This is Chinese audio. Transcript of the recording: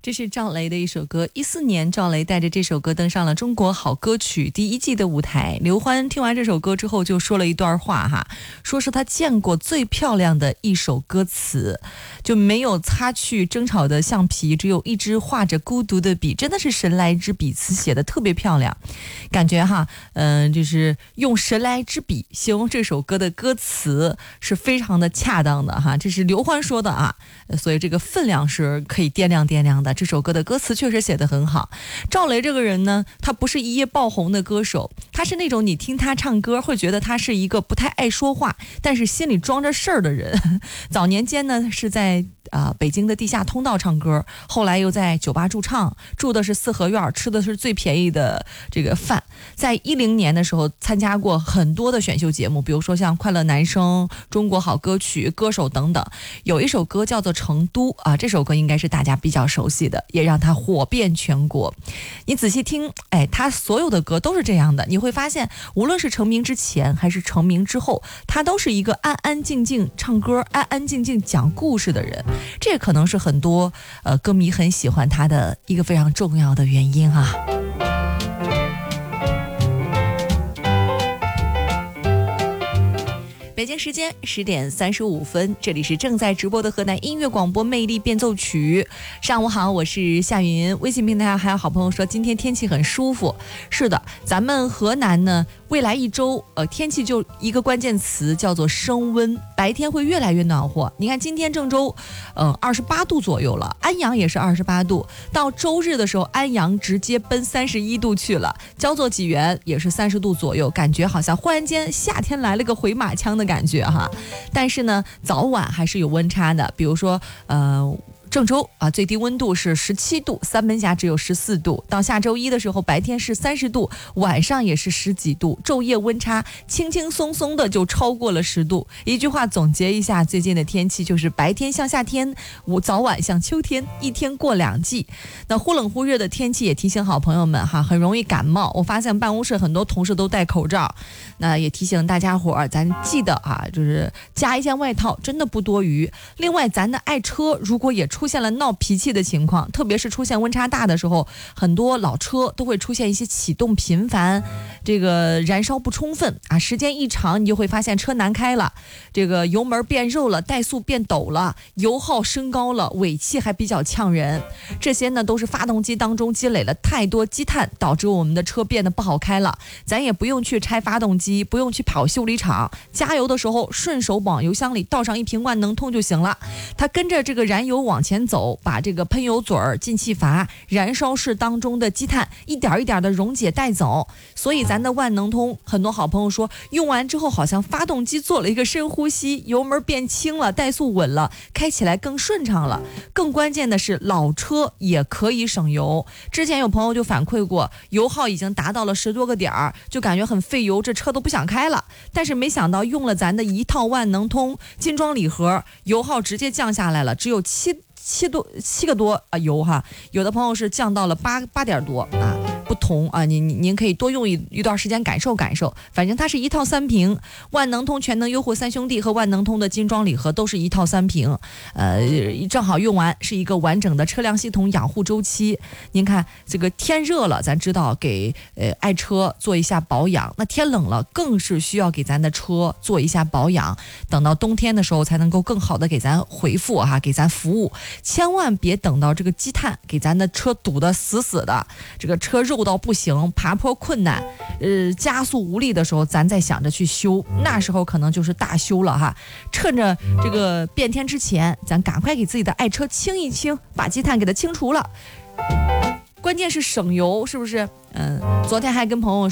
这是赵雷的一首歌，14年赵雷带着这首歌登上了中国好歌曲第1季的舞台。刘欢听完这首歌之后就说了一段话哈，说是他见过最漂亮的一首歌词，就没有擦去争吵的橡皮，只有一支画着孤独的笔，真的是神来之笔，词写的特别漂亮，感觉哈，就是用神来之笔形容这首歌的歌词是非常的恰当的哈，这是刘欢说的啊，所以这个分量是可以掂量掂量的。这首歌的歌词确实写得很好。赵雷这个人呢，他不是一夜爆红的歌手，他是那种你听他唱歌会觉得他是一个不太爱说话，但是心里装着事儿的人。早年间呢是在北京的地下通道唱歌，后来又在酒吧驻唱，住的是四合院，吃的是最便宜的这个饭。在10年的时候参加过很多的选秀节目，比如说像快乐男声、中国好歌曲、歌手等等。有一首歌叫做成都啊，这首歌应该是大家比较熟悉的，也让他火遍全国。你仔细听，他所有的歌都是这样的，你会发现无论是成名之前还是成名之后，他都是一个安安静静唱歌、安安静静讲故事的人。这可能是很多歌迷很喜欢他的一个非常重要的原因啊。北京时间10点35分，这里是正在直播的河南音乐广播魅力变奏曲。上午好，我是夏云。微信平台上还有好朋友说今天天气很舒服。是的，咱们河南呢，未来1周天气就一个关键词叫做升温，白天会越来越暖和。你看今天郑州28度左右了，安阳也是28度，到周日的时候安阳直接奔31度去了，焦作济源也是30度左右，感觉好像忽然间夏天来了个回马枪的感觉哈。但是呢早晚还是有温差的，比如说郑州最低温度是17度，三门峡只有14度。到下周一的时候，白天是30度，晚上也是10几度，昼夜温差轻轻松松的就超过了10度。一句话总结一下最近的天气，就是白天像夏天，早晚像秋天，一天过2季。那忽冷忽热的天气也提醒好朋友们哈，很容易感冒。我发现办公室很多同事都戴口罩，那也提醒大家伙咱记得就是加一件外套，真的不多余。另外，咱的爱车如果也出现了闹脾气的情况，特别是出现温差大的时候，很多老车都会出现一些启动频繁，这个燃烧不充分时间一长，你就会发现车难开了，这个油门变肉了，怠速变陡了，油耗升高了，尾气还比较呛人。这些呢都是发动机当中积累了太多积碳，导致我们的车变得不好开了。咱也不用去拆发动机，不用去跑修理厂，加油的时候顺手往油箱里倒上一瓶万能通就行了。它跟着这个燃油往前走，把这个喷油嘴、进气阀、燃烧室当中的积碳一点一点的溶解带走。所以咱的万能通，很多好朋友说用完之后好像发动机做了一个深呼吸，油门变轻了，怠速稳了，开起来更顺畅了。更关键的是老车也可以省油。之前有朋友就反馈过，油耗已经达到了10多个点，就感觉很费油，这车都不想开了。但是没想到用了咱的一套万能通精装礼盒，油耗直接降下来了，只有7个多油哈，有的朋友是降到了8点多不同您可以多用一段时间感受感受。反正它是一套3瓶，万能通全能优护3兄弟和万能通的精装礼盒都是一套3瓶，正好用完是一个完整的车辆系统养护周期。您看这个天热了，咱知道给爱车做一下保养，那天冷了更是需要给咱的车做一下保养，等到冬天的时候才能够更好的给咱回复给咱服务。千万别等到这个积碳给咱的车堵得死死的，这个车肉到不行，爬坡困难，加速无力的时候，咱再想着去修，那时候可能就是大修了哈。趁着这个变天之前，咱赶快给自己的爱车清一清，把积碳给它清除了。关键是省油，是不是？昨天还跟朋友